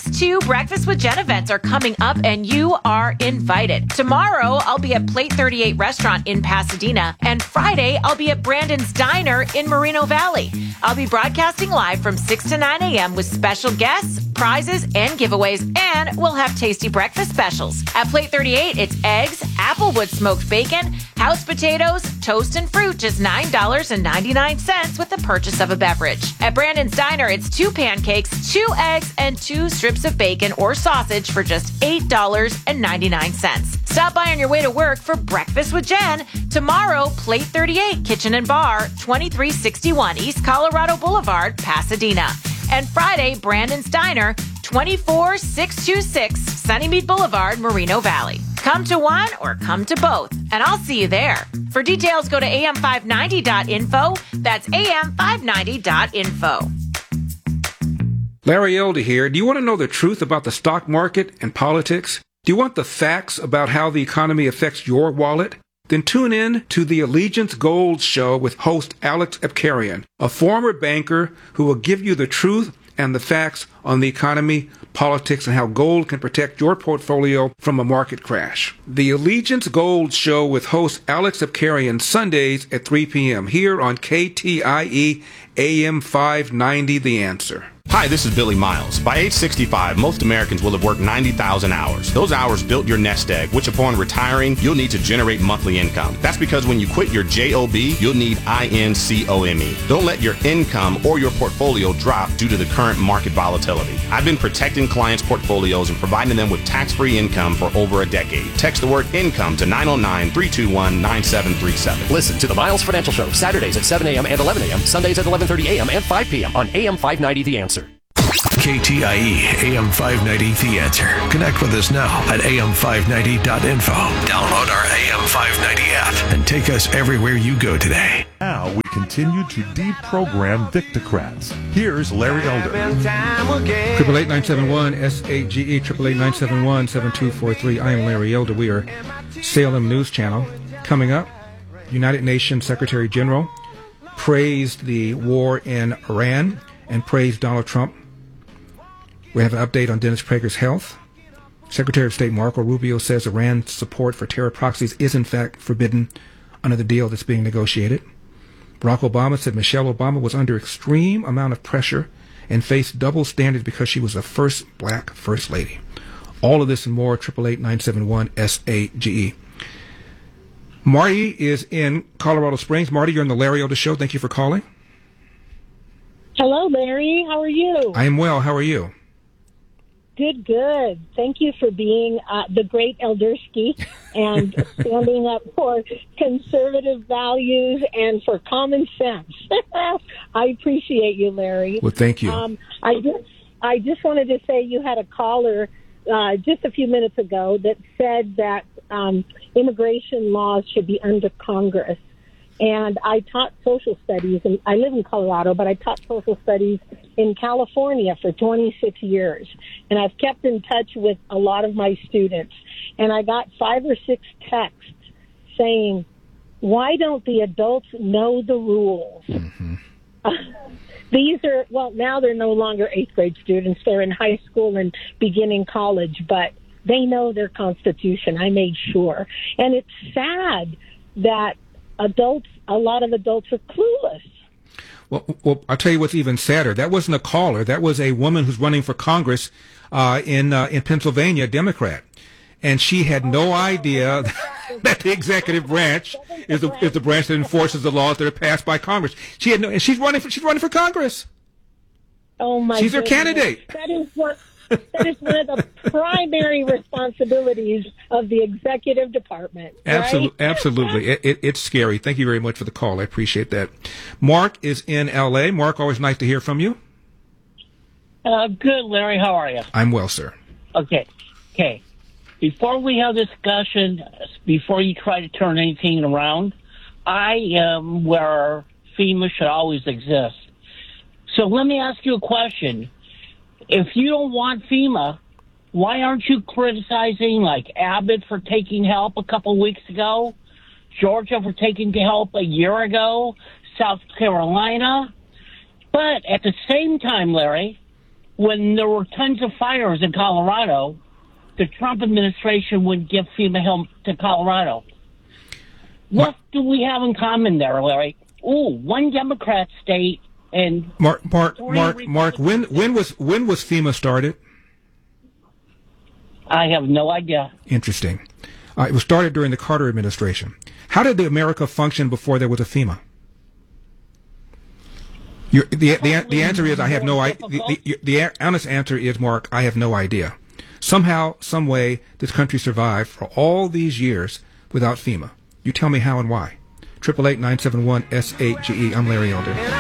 next 2 Breakfast with Jen events are coming up, and you are invited. Tomorrow, I'll be at Plate 38 Restaurant in Pasadena, and Friday, I'll be at Brandon's Diner in Moreno Valley. I'll be broadcasting live from 6 to 9 a.m. with special guests, prizes, and giveaways, and we'll have tasty breakfast specials. At Plate 38, it's eggs, applewood smoked bacon, house potatoes, toast, and fruit, just $9.99 with the purchase of a beverage. At Brandon's Diner, it's 2 pancakes, 2 eggs, and 2 strips of bacon or sausage for just $8.99. Stop by on your way to work for Breakfast with Jen. Tomorrow, Plate 38 Kitchen and Bar, 2361 East Colorado Boulevard, Pasadena. And Friday, Brandon's Diner, 24626 Sunnymead Boulevard, Moreno Valley. Come to one or come to both, and I'll see you there. For details, go to am590.info. That's am590.info. Larry Elder here. Do you want to know the truth about the stock market and politics? Do you want the facts about how the economy affects your wallet? Then tune in to the Allegiance Gold Show with host Alex Epkarian, a former banker who will give you the truth and the facts on the economy, politics, and how gold can protect your portfolio from a market crash. The Allegiance Gold Show with host Alex Epkarian, Sundays at 3 p.m. here on KTIE AM 590, The Answer. Hi, this is Billy Miles. By age 65, most Americans will have worked 90,000 hours. Those hours built your nest egg, which upon retiring, you'll need to generate monthly income. That's because when you quit your JOB, you'll need INCOME. Don't let your income or your portfolio drop due to the current market volatility. I've been protecting clients' portfolios and providing them with tax-free income for over a decade. Text the word income to 909-321-9737. Listen to the Miles Financial Show, Saturdays at 7 a.m. and 11 a.m., Sundays at 11:30 a.m. and 5 p.m. on AM 590 The Answer. KTIE AM 590 The Answer. Connect with us now at am590.info. Download our AM 590 app and take us everywhere you go today. Now we continue to deprogram Victocrats. Here's Larry Elder. 888-971-SAGE, 888-971-7243. I am Larry Elder. We are Salem News Channel. Coming up, United Nations Secretary General praised the war in Iran and praised Donald Trump. We have an update on Dennis Prager's health. Secretary of State Marco Rubio says Iran's support for terror proxies is in fact forbidden under the deal that's being negotiated. Barack Obama said Michelle Obama was under extreme amount of pressure and faced double standards because she was the first black first lady. All of this and more, 888-971-SAGE. Marty is in Colorado Springs. Marty, you're on the Larry Elder Show. Thank you for calling. Hello, Larry. How are you? I am well. How are you? Good, good. Thank you for being the great Eldersky and standing up for conservative values and for common sense. I appreciate you, Larry. Well, thank you. I just wanted to say you had a caller just a few minutes ago that said that immigration laws should be under Congress. And I taught social studies, and I live in Colorado, but I taught social studies in California for 26 years. And I've kept in touch with a lot of my students. And I got 5 or 6 texts saying, why don't the adults know the rules? Mm-hmm. These are, well, now they're no longer 8th grade students. They're in high school and beginning college, but they know their Constitution. I made sure. And it's sad that a lot of adults are clueless. Well, I'll tell you what's even sadder. That wasn't a caller. That was a woman who's running for Congress in Pennsylvania, Democrat. And she had no idea that the executive branch is the branch that enforces the laws that are passed by Congress. She had no, and she's running for Congress. Oh my! She's their candidate. That is one of the primary responsibilities of the executive department. Right? Absolutely. It's scary. Thank you very much for the call. I appreciate that. Mark is in L.A. Mark, always nice to hear from you. Good, Larry. How are you? I'm well, sir. Okay. Before we have discussion, before you try to turn anything around, I am where FEMA should always exist. So let me ask you a question. If you don't want FEMA, why aren't you criticizing like Abbott for taking help a couple weeks ago, Georgia for taking help a year ago, South Carolina? But at the same time, Larry, when there were tons of fires in Colorado, the Trump administration would give FEMA help to Colorado. What do we have in common there, Larry? One Democrat state and Mark. When was FEMA started? I have no idea. Interesting. It was started during the Carter administration. How did America function before there was a FEMA? The answer is I have no idea. The honest answer is, Mark, I have no idea. Somehow, some way, this country survived for all these years without FEMA. You tell me how and why. 888-971-SAGE. I'm Larry Elder.